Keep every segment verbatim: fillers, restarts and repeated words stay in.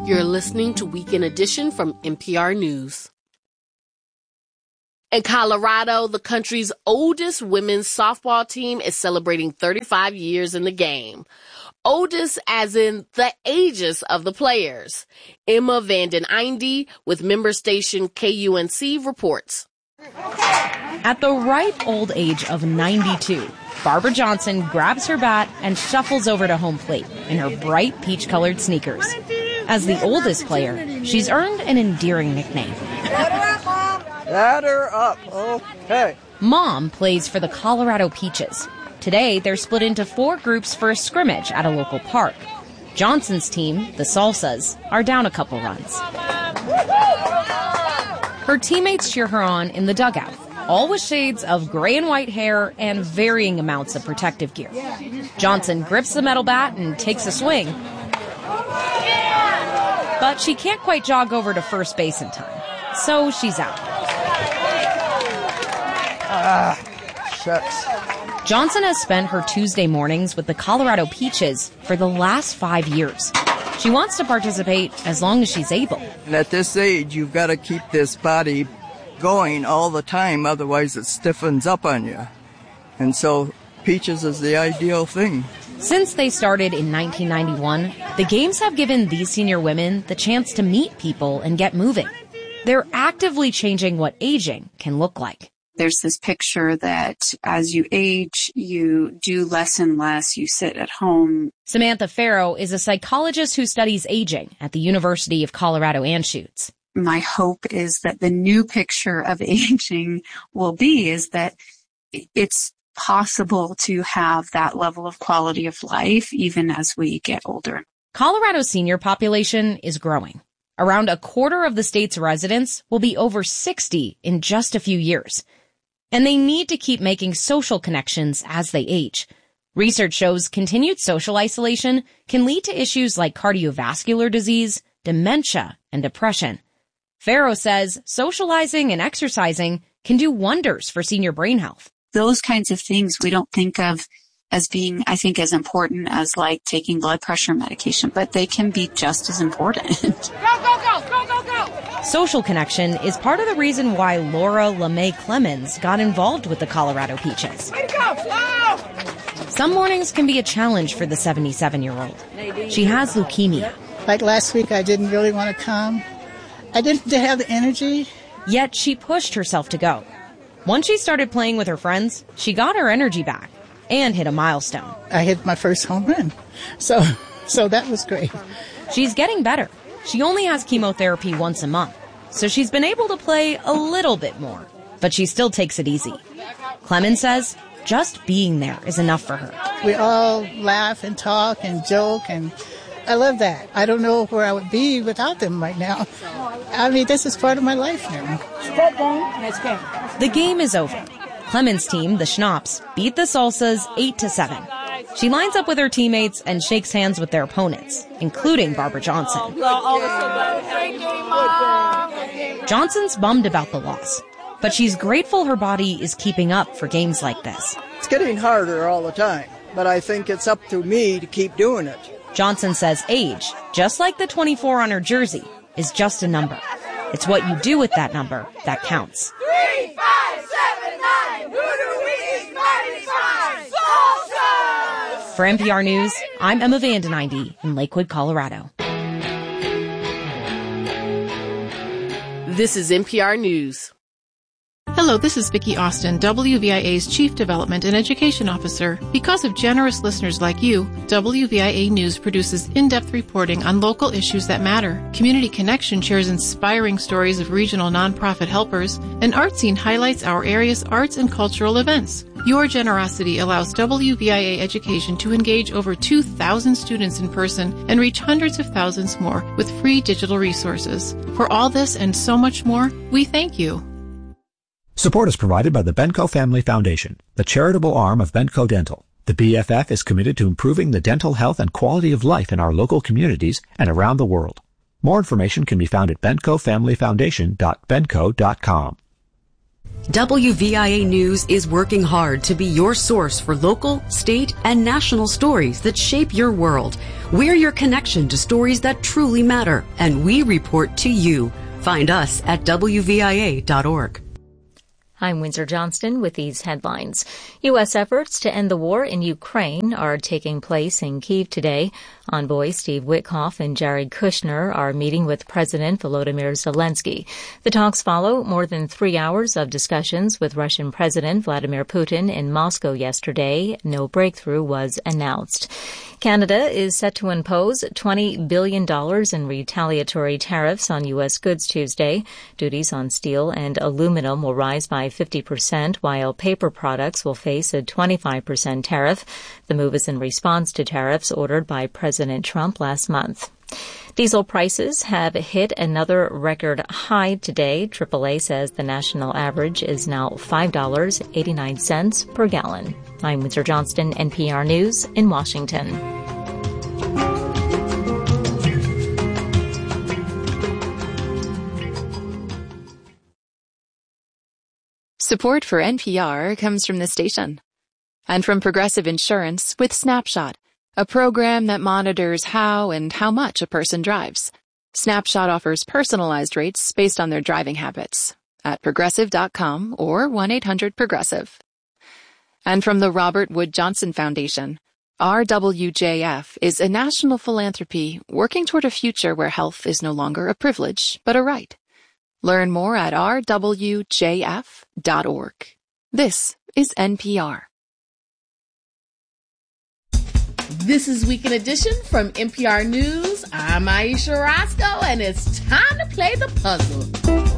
You're listening to Weekend Edition from N P R News. In Colorado, the country's oldest women's softball team is celebrating thirty-five years in the game. Oldest as in the ages of the players. Emma Vanden Einde with member station K U N C reports. At the ripe old age of ninety-two, Barbara Johnson grabs her bat and shuffles over to home plate in her bright peach-colored sneakers. As the oldest player, she's earned an endearing nickname. Let her up, Mom! Let her up, okay. Mom plays for the Colorado Peaches. Today, they're split into four groups for a scrimmage at a local park. Johnson's team, the Salsas, are down a couple runs. Her teammates cheer her on in the dugout, all with shades of gray and white hair and varying amounts of protective gear. Johnson grips the metal bat and takes a swing. But she can't quite jog over to first base in time, so she's out. Ah, shucks. Johnson has spent her Tuesday mornings with the Colorado Peaches for the last five years. She wants to participate as long as she's able. And at this age, you've got to keep this body going all the time, otherwise it stiffens up on you. And so Peaches is the ideal thing. Since they started in nineteen ninety-one, the games have given these senior women the chance to meet people and get moving. They're actively changing what aging can look like. There's this picture that as you age, you do less and less. You sit at home. Samantha Farrow is a psychologist who studies aging at the University of Colorado Anschutz. My hope is that the new picture of aging will be is that it's possible to have that level of quality of life even as we get older. Colorado's senior population is growing. Around a quarter of the state's residents will be over sixty in just a few years. And they need to keep making social connections as they age. Research shows continued social isolation can lead to issues like cardiovascular disease, dementia, and depression. Farrow says socializing and exercising can do wonders for senior brain health. Those kinds of things we don't think of as being, I think, as important as like taking blood pressure medication, but they can be just as important. Go, go, go, go, go, go! Social connection is part of the reason why Laura LeMay Clemens got involved with the Colorado Peaches. Way to go! Oh! Some mornings can be a challenge for the seventy-seven-year-old. She has leukemia. Like last week, I didn't really want to come. I didn't have the energy. Yet she pushed herself to go. Once she started playing with her friends, she got her energy back and hit a milestone. I hit my first home run. So, so that was great. She's getting better. She only has chemotherapy once a month, so she's been able to play a little bit more, but she still takes it easy. Clemens says just being there is enough for her. We all laugh and talk and joke, and I love that. I don't know where I would be without them right now. I mean, this is part of my life now. Nice game. The game is over. Clemens' team, the Schnapps, beat the Salsas eight to seven. She lines up with her teammates and shakes hands with their opponents, including Barbara Johnson. Johnson's bummed about the loss, but she's grateful her body is keeping up for games like this. It's getting harder all the time, but I think it's up to me to keep doing it. Johnson says age, just like the twenty-four on her jersey, is just a number. It's what you do with that number that counts. Three, five, seven, nine. Who do we need mighty five? Salsa! For N P R News, I'm Emma Vanden Einde in Lakewood, Colorado. This is N P R News. Hello, this is Vicki Austin, W V I A's Chief Development and Education Officer. Because of generous listeners like you, W V I A News produces in-depth reporting on local issues that matter. Community Connection shares inspiring stories of regional nonprofit helpers, and ArtScene highlights our area's arts and cultural events. Your generosity allows W V I A Education to engage over two thousand students in person and reach hundreds of thousands more with free digital resources. For all this and so much more, we thank you. Support is provided by the Benco Family Foundation, the charitable arm of Benco Dental. The B F F is committed to improving the dental health and quality of life in our local communities and around the world. More information can be found at benco family foundation dot benco dot com. W V I A News is working hard to be your source for local, state, and national stories that shape your world. We're your connection to stories that truly matter, and we report to you. Find us at W V I A dot org. I'm Windsor Johnston with these headlines. U S efforts to end the war in Ukraine are taking place in Kyiv today. Envoy Steve Witkoff and Jared Kushner are meeting with President Volodymyr Zelensky. The talks follow more than three hours of discussions with Russian President Vladimir Putin in Moscow yesterday. No breakthrough was announced. Canada is set to impose twenty billion dollars in retaliatory tariffs on U S goods Tuesday. Duties on steel and aluminum will rise by fifty percent, while paper products will face a twenty-five percent tariff. The move is in response to tariffs ordered by President Trump last month. Diesel prices have hit another record high today. triple A says the national average is now five dollars and eighty-nine cents per gallon. I'm Windsor Johnston, N P R News in Washington. Support for N P R comes from the station and from Progressive Insurance with Snapshot, a program that monitors how and how much a person drives. Snapshot offers personalized rates based on their driving habits at progressive dot com or one eight hundred progressive. And from the Robert Wood Johnson Foundation, R W J F is a national philanthropy working toward a future where health is no longer a privilege, but a right. Learn more at r w j f dot org. This is N P R. This is Weekend Edition from N P R News. I'm Aisha Roscoe, and it's time to play the puzzle.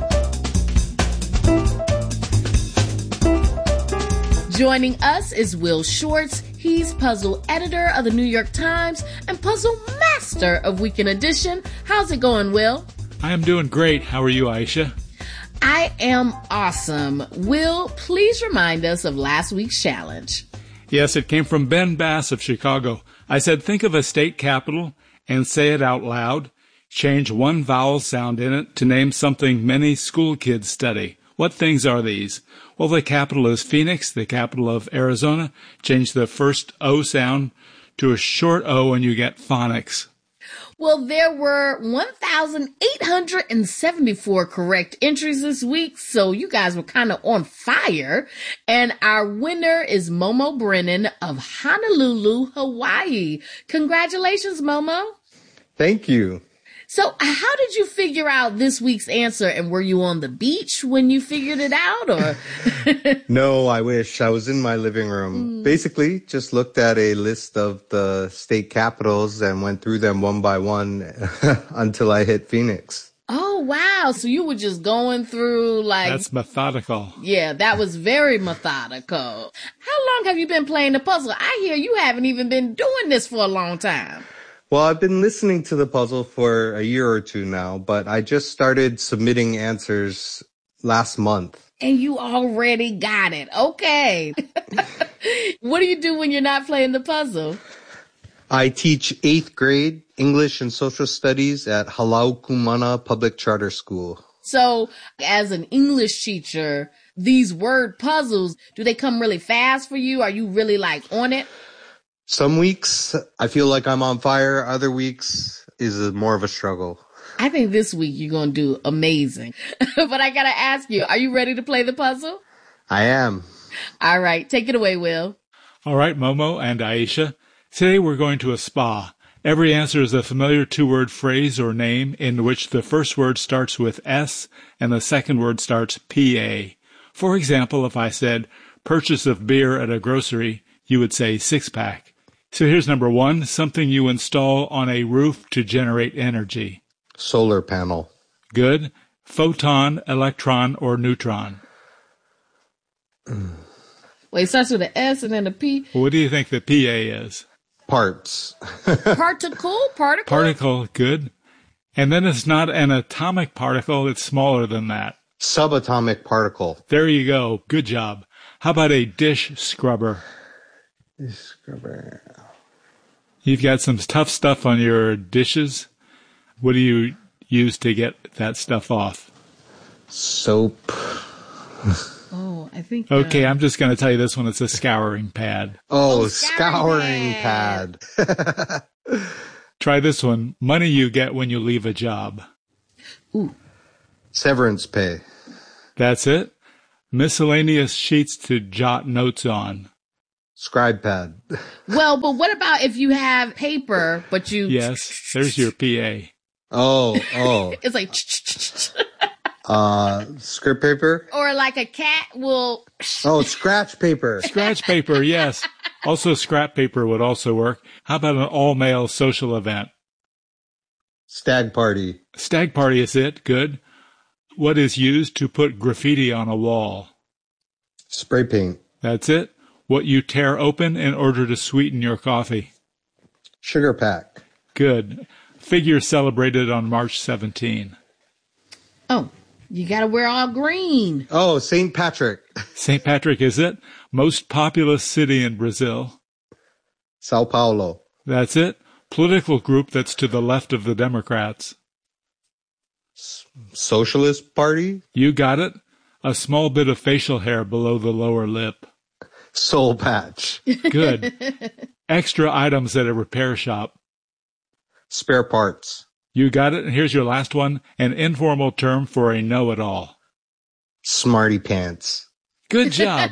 Joining us is Will Shortz. He's puzzle editor of the New York Times and puzzle master of Weekend Edition. How's it going, Will? I am doing great. How are you, Aisha? I am awesome. Will, please remind us of last week's challenge. Yes, it came from Ben Bass of Chicago. I said, think of a state capital and say it out loud. Change one vowel sound in it to name something many school kids study. What things are these? Well, the capital is Phoenix, the capital of Arizona. Change the first O sound to a short O and you get phonics. Well, there were one thousand eight hundred seventy-four correct entries this week, so you guys were kind of on fire. And our winner is Momo Brennan of Honolulu, Hawaii. Congratulations, Momo. Thank you. So how did you figure out this week's answer? And were you on the beach when you figured it out, or? No, I wish. I was in my living room. Mm. Basically, just looked at a list of the state capitals and went through them one by one until I hit Phoenix. Oh, wow. So you were just going through like... That's methodical. Yeah, that was very methodical. How long have you been playing the puzzle? I hear you haven't even been doing this for a long time. Well, I've been listening to the puzzle for a year or two now, but I just started submitting answers last month. And you already got it. Okay. What do you do when you're not playing the puzzle? I teach eighth grade English and Social Studies at Halaukumana Public Charter School. So as an English teacher, these word puzzles, do they come really fast for you? Are you really like on it? Some weeks I feel like I'm on fire. Other weeks is a, more of a struggle. I think this week you're going to do amazing. But I got to ask you, are you ready to play the puzzle? I am. All right. Take it away, Will. All right, Momo and Aisha. Today we're going to a spa. Every answer is a familiar two-word phrase or name in which the first word starts with S and the second word starts P A. For example, if I said purchase of beer at a grocery, you would say six-pack. So here's number one, something you install on a roof to generate energy. Solar panel. Good. Photon, electron, or neutron. Wait, it starts with an S and then a P. What do you think the P A is? Parts. Particle? Particle? Particle, good. And then it's not an atomic particle, it's smaller than that. Subatomic particle. There you go. Good job. How about a dish scrubber? Dish scrubber. You've got some tough stuff on your dishes. What do you use to get that stuff off? Soap. Oh, well. I think. Okay, uh, I'm just going to tell you this one. It's a scouring pad. Oh, Oh, scouring scouring pad. Try this one. Money you get when you leave a job. Ooh. Severance pay. That's it. Miscellaneous sheets to jot notes on. Scribe pad. Well, but what about if you have paper, but you... Yes, there's your P A. Oh, oh. It's like... Uh, script paper? Or like a cat will... Oh, scratch paper. Scratch paper, yes. Also, scrap paper would also work. How about an all-male social event? Stag party. Stag party is it. Good. What is used to put graffiti on a wall? Spray paint. That's it. What you tear open in order to sweeten your coffee. Sugar pack. Good. Figure celebrated on March seventeenth. Oh, you got to wear all green. Oh, Saint Patrick. Saint Patrick is it. Most populous city in Brazil. Sao Paulo. That's it. Political group that's to the left of the Democrats. S- Socialist Party? You got it. A small bit of facial hair below the lower lip. Soul patch. Good. Extra items at a repair shop. Spare parts. You got it. And here's your last one. An informal term for a know-it-all. Smarty pants. Good job.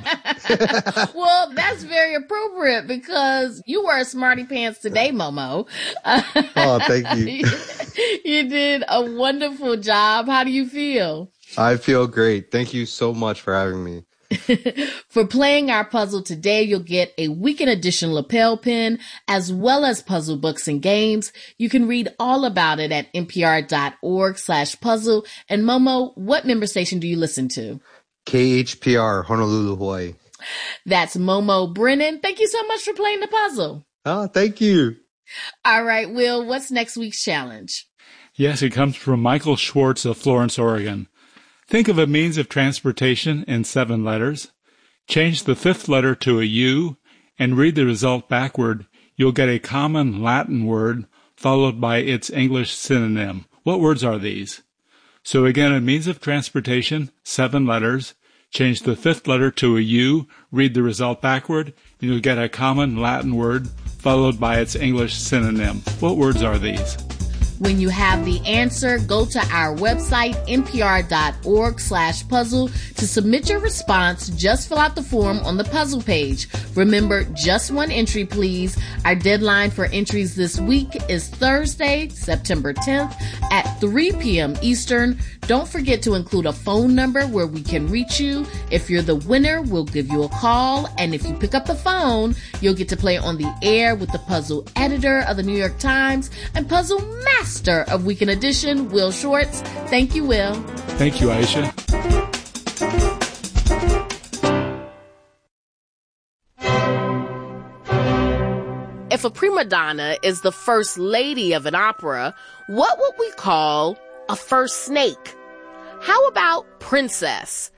Well, that's very appropriate because you wear smarty pants today, Momo. Oh, thank you. You did a wonderful job. How do you feel? I feel great. Thank you so much for having me. For playing our puzzle today, you'll get a weekend edition lapel pin as well as puzzle books and games. You can read all about it at npr.org slash puzzle. And Momo, what member station do you listen to? K H P R, Honolulu, Hawaii. That's Momo Brennan. Thank you so much for playing the puzzle. Oh, thank you. All right, Will, what's next week's challenge? Yes, it comes from Michael Schwartz of Florence, Oregon. Think of a means of transportation in seven letters. Change the fifth letter to a U and read the result backward. You'll get a common Latin word followed by its English synonym. What words are these? So again, a means of transportation, seven letters. Change the fifth letter to a U, read the result backward, and you'll get a common Latin word followed by its English synonym. What words are these? When you have the answer, go to our website, npr.org slash puzzle. To submit your response, just fill out the form on the puzzle page. Remember, just one entry, please. Our deadline for entries this week is Thursday, September tenth at three p.m. Eastern. Don't forget to include a phone number where we can reach you. If you're the winner, we'll give you a call. And if you pick up the phone, you'll get to play on the air with the puzzle editor of the New York Times and puzzle master of Weekend Edition, Will Schwartz. Thank you, Will. Thank you, Aisha. If a prima donna is the first lady of an opera, what would we call a first snake? How about princess?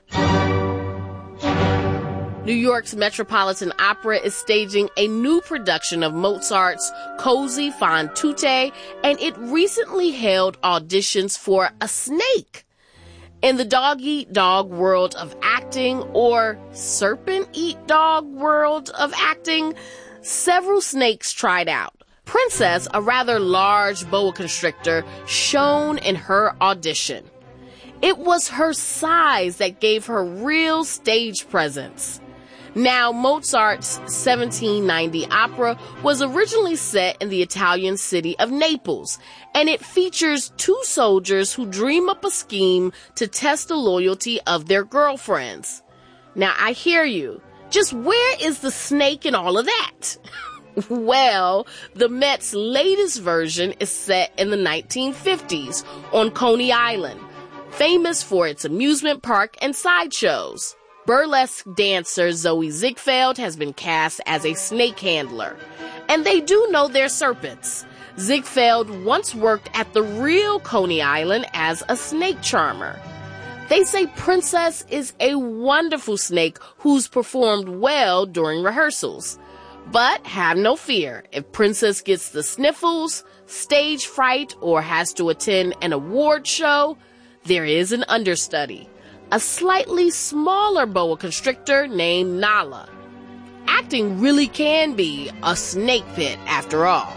New York's Metropolitan Opera is staging a new production of Mozart's Così fan tutte, and it recently held auditions for a snake. In the dog-eat-dog world of acting, or serpent-eat-dog world of acting, several snakes tried out. Princess, a rather large boa constrictor, shone in her audition. It was her size that gave her real stage presence. Now, Mozart's seventeen ninety opera was originally set in the Italian city of Naples, and it features two soldiers who dream up a scheme to test the loyalty of their girlfriends. Now, I hear you. Just where is the snake in all of that? Well, the Met's latest version is set in the nineteen fifties on Coney Island, famous for its amusement park and sideshows. Burlesque dancer Zoe Ziegfeld has been cast as a snake handler, and they do know their serpents. Ziegfeld once worked at the real Coney Island as a snake charmer. They say Princess is a wonderful snake who's performed well during rehearsals. But have no fear, if Princess gets the sniffles, stage fright, or has to attend an award show, there is an understudy. a slightly smaller boa constrictor named Nala. Acting really can be a snake pit after all.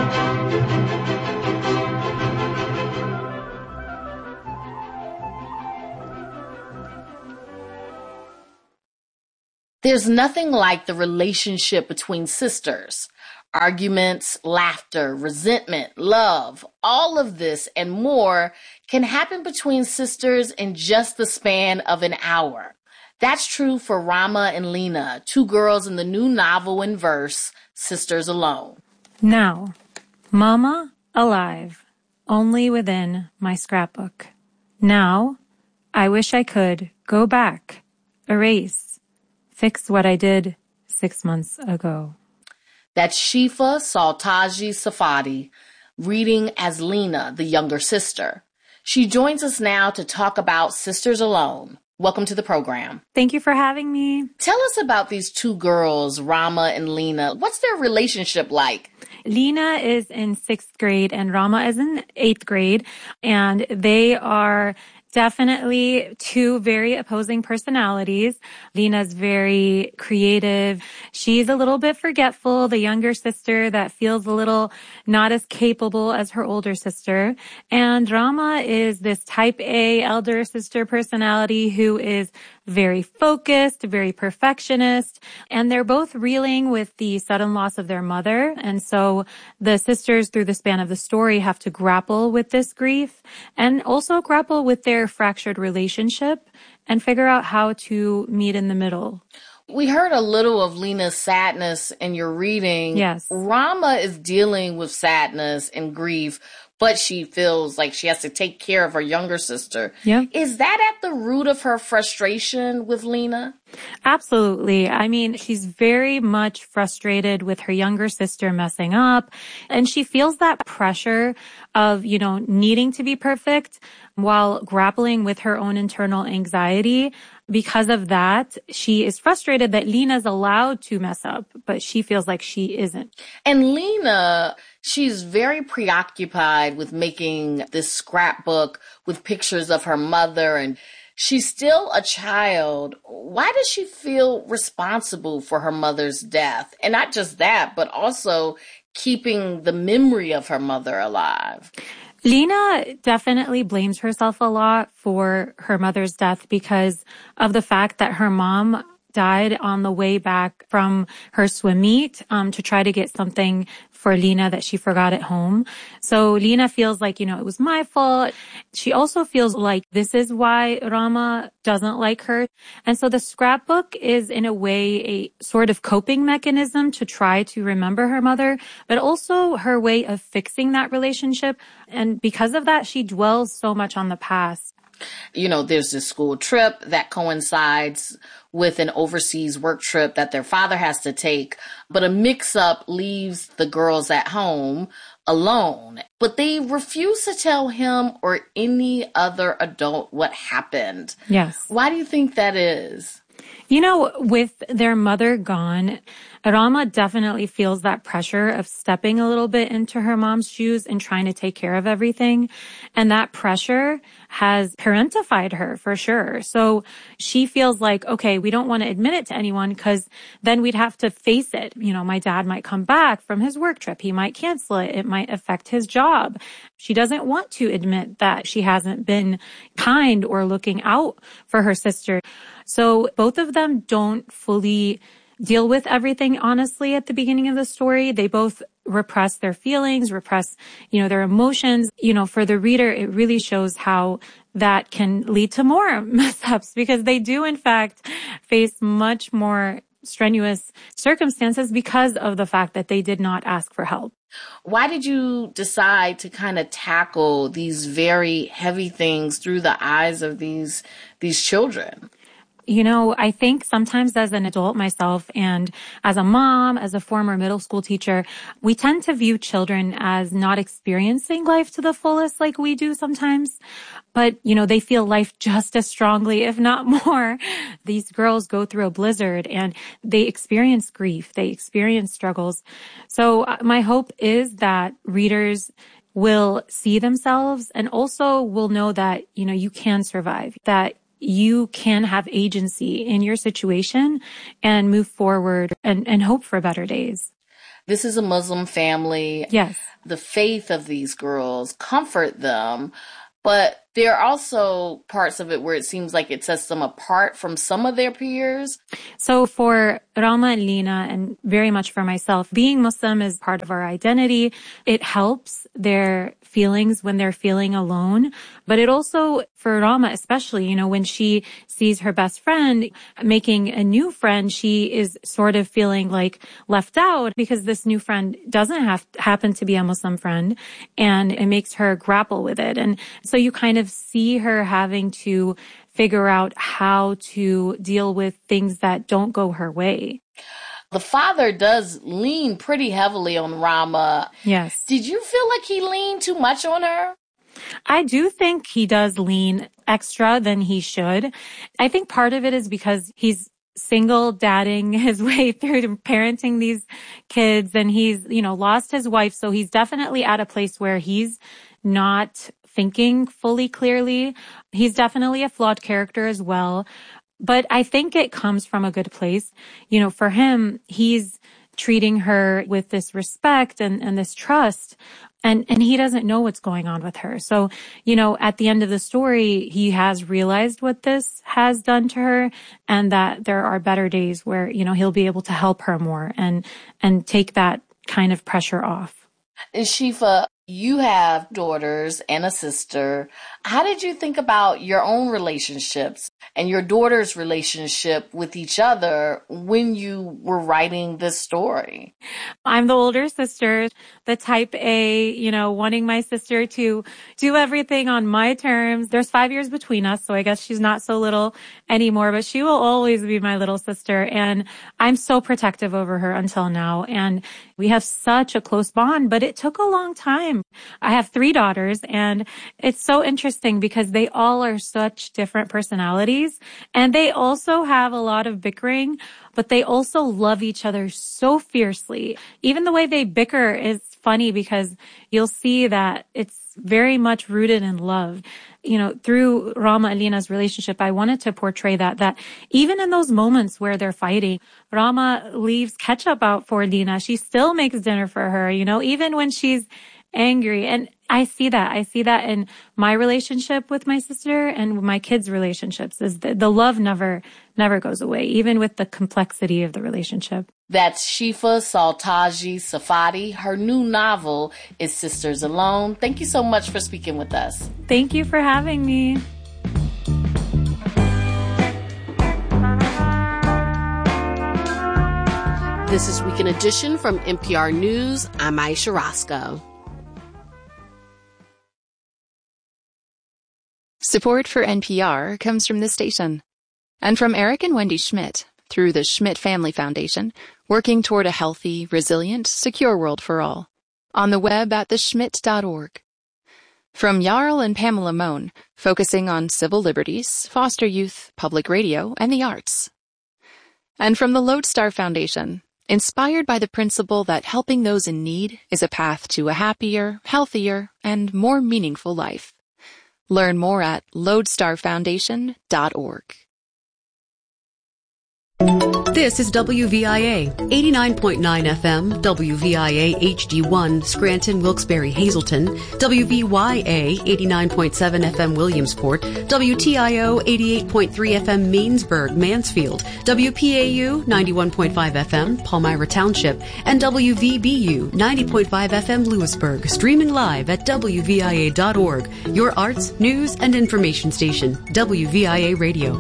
There's nothing like the relationship between sisters. Arguments, laughter, resentment, love, all of this and more can happen between sisters in just the span of an hour. That's true for Rama and Lena, two girls in the new novel in verse, Sisters Alone. Now, Mama alive, only within my scrapbook. Now, I wish I could go back, erase, fix what I did six months ago. That's Shifa Saltaji Safadi, reading as Lena, the younger sister. She joins us now to talk about Sisters Alone. Welcome to the program. Thank you for having me. Tell us about these two girls, Rama and Lena. What's their relationship like? Lena is in sixth grade and Rama is in eighth grade, and they are definitely two very opposing personalities. Lena's very creative. She's a little bit forgetful, the younger sister that feels a little not as capable as her older sister. And Rama is this type A elder sister personality who is very focused, very perfectionist, and they're both reeling with the sudden loss of their mother. And so the sisters, through the span of the story, have to grapple with this grief and also grapple with their fractured relationship and figure out how to meet in the middle. We heard a little of Lena's sadness in your reading. Yes. Rama is dealing with sadness and grief, but she feels like she has to take care of her younger sister. Yeah. Is that at the root of her frustration with Lena? Absolutely. I mean, she's very much frustrated with her younger sister messing up, and she feels that pressure of, you know, needing to be perfect while grappling with her own internal anxiety. Because of that, she is frustrated that Lena's allowed to mess up, but she feels like she isn't. And Lena, she's very preoccupied with making this scrapbook with pictures of her mother, and she's still a child. Why does she feel responsible for her mother's death? And not just that, but also keeping the memory of her mother alive. Lena definitely blames herself a lot for her mother's death because of the fact that her mom died on the way back from her swim meet um, to try to get something for Lena that she forgot at home. So Lena feels like, you know, it was my fault. She also feels like this is why Rama doesn't like her. And so the scrapbook is in a way a sort of coping mechanism to try to remember her mother, but also her way of fixing that relationship. And because of that, she dwells so much on the past. You know, there's this school trip that coincides with an overseas work trip that their father has to take, but a mix-up leaves the girls at home alone. But they refuse to tell him or any other adult what happened. Yes. Why do you think that is? You know, with their mother gone, Rama definitely feels that pressure of stepping a little bit into her mom's shoes and trying to take care of everything. And that pressure has parentified her for sure. So she feels like, okay, we don't want to admit it to anyone because then we'd have to face it. You know, my dad might come back from his work trip. He might cancel it. It might affect his job. She doesn't want to admit that she hasn't been kind or looking out for her sister. So both of them don't fully deal with everything honestly at the beginning of the story. They both repress their feelings, repress, you know, their emotions. You know, for the reader, it really shows how that can lead to more mess ups because they do, in fact, face much more strenuous circumstances because of the fact that they did not ask for help. Why did you decide to kind of tackle these very heavy things through the eyes of these these children? You know, I think sometimes as an adult myself and as a mom, as a former middle school teacher, we tend to view children as not experiencing life to the fullest like we do sometimes. But, you know, they feel life just as strongly, if not more. These girls go through a blizzard and they experience grief. They experience struggles. So my hope is that readers will see themselves and also will know that, you know, you can survive, that you can have agency in your situation and move forward and, and hope for better days. This is a Muslim family. Yes. The faith of these girls comfort them, but there are also parts of it where it seems like it sets them apart from some of their peers. So for Rama and Lina, and very much for myself, being Muslim is part of our identity. It helps their feelings when they're feeling alone. But it also, for Rama especially, you know, when she sees her best friend making a new friend, she is sort of feeling like left out because this new friend doesn't have happen to be a Muslim friend, and it makes her grapple with it. And so you kind of see her having to figure out how to deal with things that don't go her way. The father does lean pretty heavily on Rama. Yes. Did you feel like he leaned too much on her? I do think he does lean extra than he should. I think part of it is because he's single dadding his way through to parenting these kids, and he's, you know, lost his wife. So he's definitely at a place where he's not thinking fully clearly. He's definitely a flawed character as well. But I think it comes from a good place. You know, for him, he's treating her with this respect and, and this trust. And, and he doesn't know what's going on with her. So, you know, at the end of the story, he has realized what this has done to her, and that there are better days where, you know, he'll be able to help her more and, and take that kind of pressure off. And Shifa, you have daughters and a sister. How did you think about your own relationships and your daughter's relationship with each other when you were writing this story? I'm the older sister, the type A, you know, wanting my sister to do everything on my terms. There's five years between us, so I guess she's not so little anymore, but she will always be my little sister. And I'm so protective over her until now. And we have such a close bond, but it took a long time. I have three daughters, and it's so interesting because they all are such different personalities, and they also have a lot of bickering, but they also love each other so fiercely. Even the way they bicker is funny because you'll see that it's very much rooted in love. You know, through Rama and Lina's relationship, I wanted to portray that, that even in those moments where they're fighting, Rama leaves ketchup out for Lina. She still makes dinner for her, you know, even when she's angry. And I see that. I see that in my relationship with my sister and my kids' relationships, is that the love never, never goes away, even with the complexity of the relationship. That's Shifa Saltaji Safadi. Her new novel is Sisters Alone. Thank you so much for speaking with us. Thank you for having me. This is Weekend Edition from N P R News. I'm Aisha Roscoe. Support for N P R comes from this station and from Eric and Wendy Schmidt through the Schmidt Family Foundation, working toward a healthy, resilient, secure world for all. On the web at the schmidt dot org. From Jarl and Pamela Mohn, focusing on civil liberties, foster youth, public radio, and the arts. And from the Lodestar Foundation, inspired by the principle that helping those in need is a path to a happier, healthier, and more meaningful life. Learn more at lodestar foundation dot org. This is W V I A, eighty-nine point nine F M, W V I A H D one, Scranton, Wilkes-Barre, Hazleton, W V Y A, eighty-nine point seven F M, Williamsport, W T I O, eighty-eight point three F M, Mainsburg, Mansfield, W P A U, ninety-one point five F M, Palmyra Township, and W V B U, ninety point five F M, Lewisburg, streaming live at W V I A dot org, your arts, news, and information station, W V I A Radio.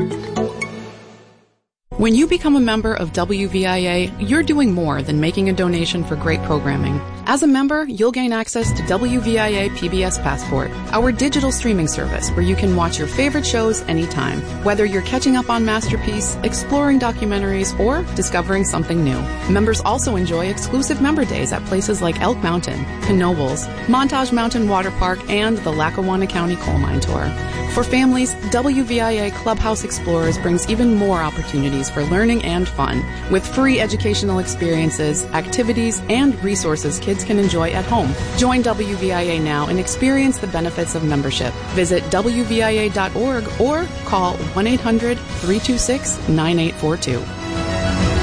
When you become a member of W V I A, you're doing more than making a donation for great programming. As a member, you'll gain access to W V I A P B S Passport, our digital streaming service where you can watch your favorite shows anytime, whether you're catching up on Masterpiece, exploring documentaries, or discovering something new. Members also enjoy exclusive member days at places like Elk Mountain, Knoebels, Montage Mountain Water Park, and the Lackawanna County Coal Mine Tour. For families, W V I A Clubhouse Explorers brings even more opportunities for learning and fun, with free educational experiences, activities, and resources kids can enjoy at home. Join W V I A now and experience the benefits of membership. Visit W V I A dot org or call one eight hundred three two six nine eight four two.